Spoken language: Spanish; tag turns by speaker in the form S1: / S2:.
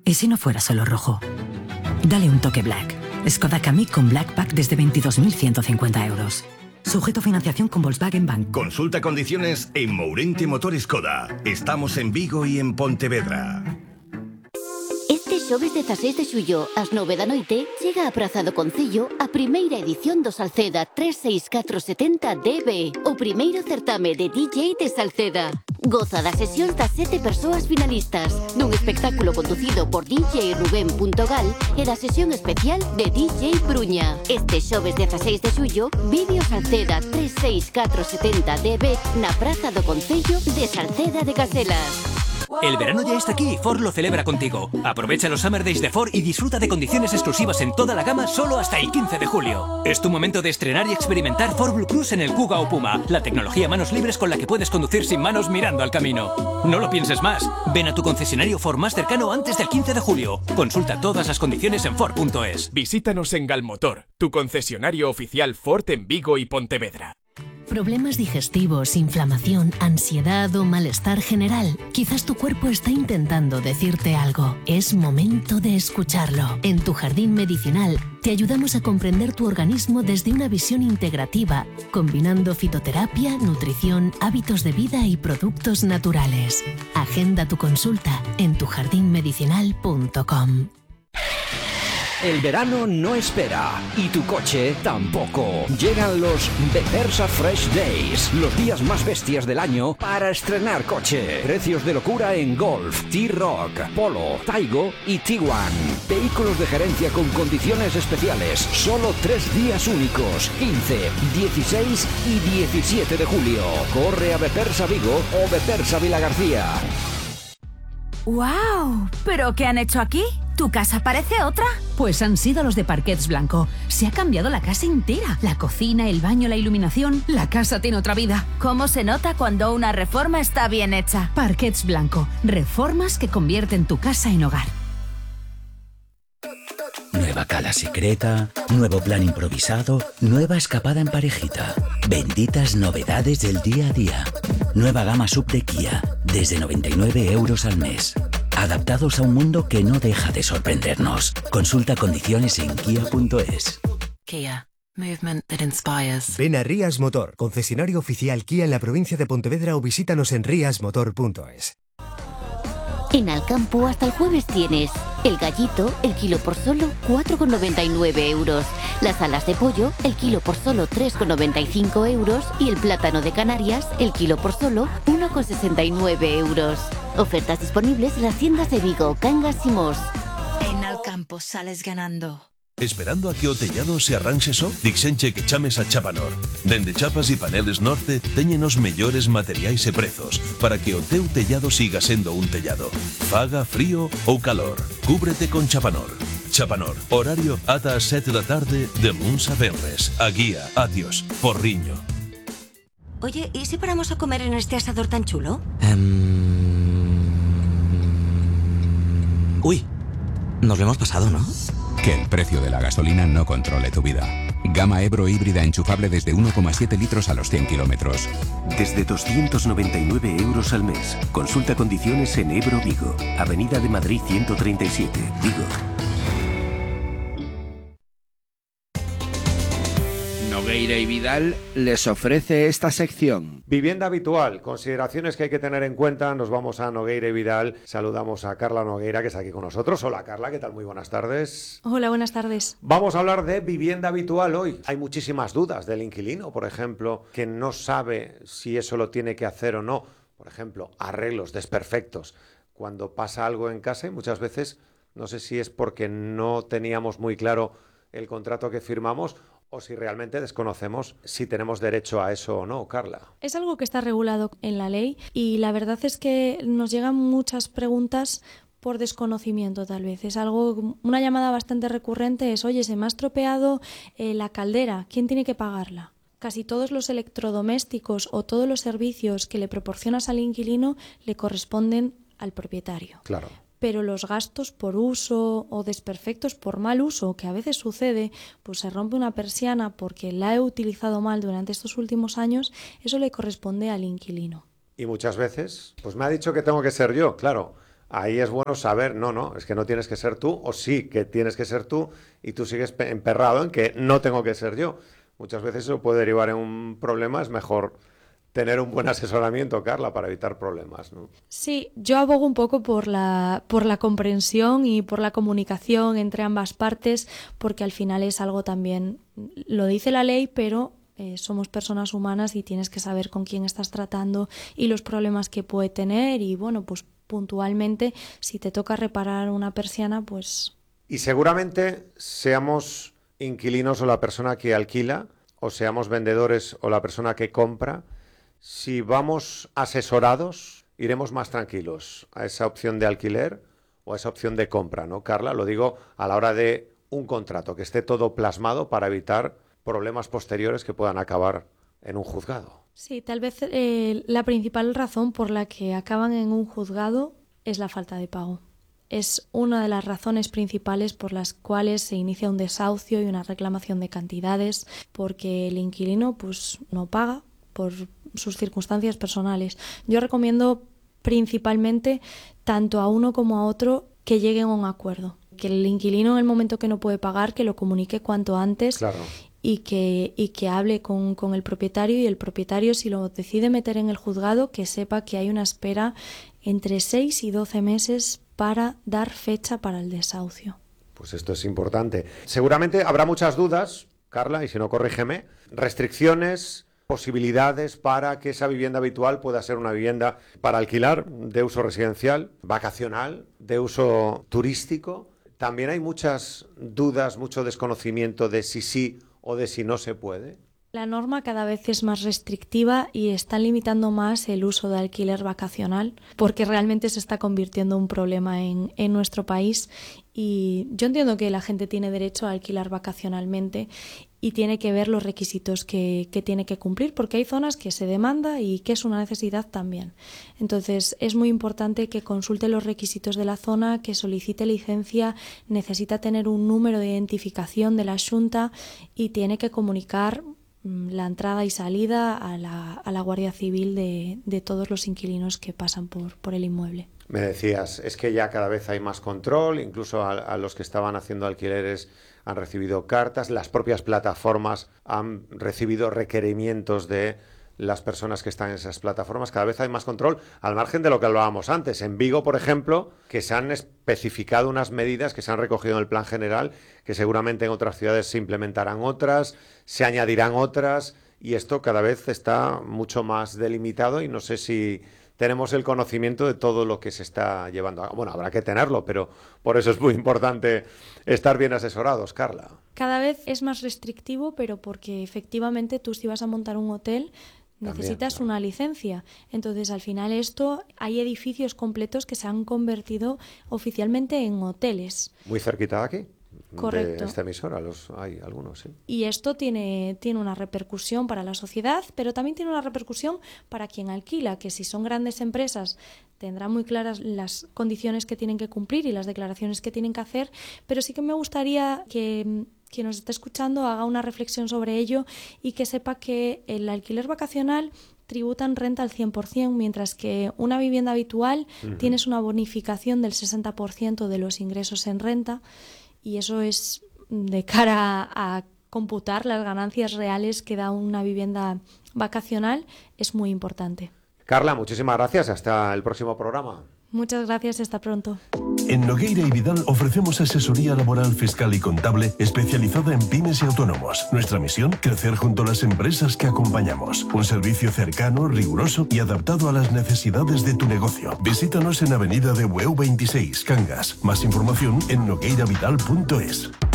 S1: ¿Y si no fuera solo rojo? Dale un toque Black. Skoda Kamiq con Black Pack desde 22.150 euros. Sujeto a financiación con Volkswagen Bank.
S2: Consulta condiciones en Mourente Motor Skoda. Estamos en Vigo y en Pontevedra.
S3: Este xoves 16 de xullo, ás 9 da noite, chega a Praza do Concello a primeira edición do Salceda 36470 DB, o primeiro certame de DJ de Salceda. Goza das sesións das 7 persoas finalistas, dun espectáculo conducido por DJ Rubén.gal e da sesión especial de DJ Bruña. Este xoves 16 de xullo, vive o Salceda 36470 DB na Praza do Concello de Salceda de Caselas.
S4: El verano ya está aquí y Ford lo celebra contigo. Aprovecha los Summer Days de Ford y disfruta de condiciones exclusivas en toda la gama solo hasta el 15 de julio. Es tu momento de estrenar y experimentar Ford Blue Cruise en el Kuga o Puma, la tecnología manos libres con la que puedes conducir sin manos mirando al camino. No lo pienses más. Ven a tu concesionario Ford más cercano antes del 15 de julio. Consulta todas las condiciones en Ford.es.
S5: Visítanos en Galmotor, tu concesionario oficial Ford en Vigo y Pontevedra.
S6: ¿Problemas digestivos, inflamación, ansiedad o malestar general? Quizás tu cuerpo está intentando decirte algo. Es momento de escucharlo. En Tu Jardín Medicinal te ayudamos a comprender tu organismo desde una visión integrativa, combinando fitoterapia, nutrición, hábitos de vida y productos naturales. Agenda tu consulta en tujardinmedicinal.com.
S7: El verano no espera y tu coche tampoco. Llegan los Befesa Fresh Days, los días más bestias del año para estrenar coche. Precios de locura en Golf, T-Roc, Polo, Taigo y Tiguan. Vehículos de gerencia con condiciones especiales. Solo 3 días únicos, 15, 16 y 17 de julio. Corre a Befesa Vigo o Befesa Vilagarcía.
S8: ¡Wow! ¿Pero qué han hecho aquí? ¿Tu casa parece otra?
S9: Pues han sido los de Parquets Blanco. Se ha cambiado la casa entera. La cocina, el baño, la iluminación. La casa tiene otra vida.
S8: ¿Cómo se nota cuando una reforma está bien hecha?
S9: Parquets Blanco. Reformas que convierten tu casa en hogar.
S10: Nueva cala secreta, nuevo plan improvisado, nueva escapada en parejita. Benditas novedades del día a día. Nueva gama sub de Kia, desde 99 euros al mes. Adaptados a un mundo que no deja de sorprendernos. Consulta condiciones en kia.es.
S11: Kia. Movement that inspires.
S12: Ven a Rías Motor, concesionario oficial Kia en la provincia de Pontevedra, o visítanos en riasmotor.es.
S3: En Alcampo hasta el jueves tienes el gallito, el kilo por solo 4,99 euros. Las alas de pollo, el kilo por solo 3,95 euros. Y el plátano de Canarias, el kilo por solo 1,69 euros. Ofertas disponibles en las tiendas de Vigo, Cangas y Mos.
S11: En Alcampo sales ganando.
S13: Esperando a que o tellado se arranxe só? Dixenche que chames a Chapanor. Dende Chapas e Paneles Norte teñen os mellores materiais e prezos para que o teu tellado siga sendo un tellado. Faga frío ou calor. Cúbrete con Chapanor. Chapanor, horario ata as 7 da tarde de luns a venres. A Guía, Atios, Porriño.
S14: Oye, ¿y si paramos a comer en este asador tan chulo?
S15: Uy, nos lo hemos pasado, ¿no?
S16: Que el precio de la gasolina no controle tu vida. Gama Ebro híbrida enchufable desde 1,7 litros a los 100 kilómetros.
S17: Desde 299 euros al mes. Consulta condiciones en Ebro Vigo. Avenida de Madrid 137, Vigo.
S18: Nogueira y Vidal les ofrece esta sección.
S19: Vivienda habitual, consideraciones que hay que tener en cuenta. Nos vamos a Nogueira y Vidal. Saludamos a Carla Nogueira, que está aquí con nosotros. Hola Carla, ¿qué tal? Muy buenas tardes.
S20: Hola, buenas tardes.
S19: Vamos a hablar de vivienda habitual hoy. Hay muchísimas dudas del inquilino, por ejemplo, que no sabe si eso lo tiene que hacer o no. Por ejemplo, arreglos desperfectos. Cuando pasa algo en casa, y muchas veces, no sé si es porque no teníamos muy claro el contrato que firmamos, o si realmente desconocemos si tenemos derecho a eso o no, Carla.
S20: Es algo que está regulado en la ley y la verdad es que nos llegan muchas preguntas por desconocimiento tal vez. Es algo, una llamada bastante recurrente es, oye, se me ha estropeado la caldera, ¿quién tiene que pagarla? Casi todos los electrodomésticos o todos los servicios que le proporcionas al inquilino le corresponden al propietario.
S19: Claro.
S20: Pero los gastos por uso o desperfectos por mal uso, que a veces sucede, pues se rompe una persiana porque la he utilizado mal durante estos últimos años, eso le corresponde al inquilino.
S19: Y muchas veces, pues me ha dicho que tengo que ser yo, claro. ahí es bueno saber, no, es que no tienes que ser tú, o sí que tienes que ser tú, y tú sigues emperrado en que no tengo que ser yo. Muchas veces eso puede derivar en un problema, es mejor tener un buen asesoramiento, Carla, para evitar problemas, ¿no?
S20: Sí, yo abogo un poco por la comprensión y por la comunicación entre ambas partes, porque al final es algo también, lo dice la ley, pero somos personas humanas y tienes que saber con quién estás tratando y los problemas que puede tener y bueno, pues puntualmente, si te toca reparar una persiana, pues...
S19: Y seguramente seamos inquilinos o la persona que alquila, o seamos vendedores o la persona que compra, si vamos asesorados, iremos más tranquilos a esa opción de alquiler o a esa opción de compra, ¿no, Carla? Lo digo a la hora de un contrato, que esté todo plasmado para evitar problemas posteriores que puedan acabar en un juzgado.
S20: Sí, tal vez la principal razón por la que acaban en un juzgado es la falta de pago. Es una de las razones principales por las cuales se inicia un desahucio y una reclamación de cantidades, porque el inquilino pues no paga por sus circunstancias personales. Yo recomiendo principalmente tanto a uno como a otro que lleguen a un acuerdo. Que el inquilino en el momento que no puede pagar, que lo comunique cuanto antes.
S19: Claro.
S20: Y que hable con el propietario, y el propietario, si lo decide meter en el juzgado, que sepa que hay una espera entre 6 y 12 meses para dar fecha para el desahucio.
S19: Pues esto es importante. Seguramente habrá muchas dudas, Carla, y si no, corrígeme. Restricciones, posibilidades para que esa vivienda habitual pueda ser una vivienda para alquilar, de uso residencial, vacacional, de uso turístico. También hay muchas dudas, mucho desconocimiento de si sí o de si no se puede.
S20: La norma cada vez es más restrictiva y está limitando más el uso de alquiler vacacional, porque realmente se está convirtiendo en un problema en nuestro país, y yo entiendo que la gente tiene derecho a alquilar vacacionalmente y tiene que ver los requisitos que tiene que cumplir, porque hay zonas que se demanda y que es una necesidad también. Entonces es muy importante que consulte los requisitos de la zona, que solicite licencia, necesita tener un número de identificación de la Xunta y tiene que comunicar la entrada y salida a la Guardia Civil de todos los inquilinos que pasan por el inmueble.
S19: Me decías, es que ya cada vez hay más control, incluso a los que estaban haciendo alquileres han recibido cartas, las propias plataformas han recibido requerimientos de las personas que están en esas plataformas. Cada vez hay más control, al margen de lo que hablábamos antes. En Vigo, por ejemplo, que se han especificado unas medidas que se han recogido en el plan general, que seguramente en otras ciudades se implementarán otras, se añadirán otras, y esto cada vez está mucho más delimitado, y no sé si tenemos el conocimiento de todo lo que se está llevando a cabo. Bueno, habrá que tenerlo, pero por eso es muy importante estar bien asesorados, Carla.
S20: Cada vez es más restrictivo, pero porque efectivamente tú, si vas a montar un hotel, necesitas también una licencia. Entonces, al final hay edificios completos que se han convertido oficialmente en hoteles.
S19: Muy cerquita de aquí.
S20: Correcto.
S19: De esta emisora, hay algunos, sí.
S20: Y esto tiene una repercusión para la sociedad, pero también tiene una repercusión para quien alquila, que si son grandes empresas tendrán muy claras las condiciones que tienen que cumplir y las declaraciones que tienen que hacer, pero sí que me gustaría que quien nos esté escuchando haga una reflexión sobre ello y que sepa que el alquiler vacacional tributan renta al 100%, mientras que una vivienda habitual tienes una bonificación del 60% de los ingresos en renta, y eso es de cara a computar las ganancias reales que da una vivienda vacacional, es muy importante.
S19: Carla, muchísimas gracias. Hasta el próximo programa.
S20: Muchas gracias, hasta pronto.
S13: En Nogueira y Vidal ofrecemos asesoría laboral, fiscal y contable especializada en pymes y autónomos. Nuestra misión, crecer junto a las empresas que acompañamos. Un servicio cercano, riguroso y adaptado a las necesidades de tu negocio. Visítanos en Avenida de Bueu 26, Cangas. Más información en nogueiravidal.es.